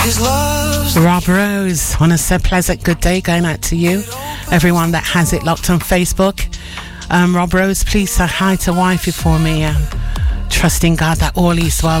Rob Rose, want to say pleasant good day going out to you, everyone that has it locked on Facebook. Rob Rose, please say hi to wifey for me. Trusting God that all is well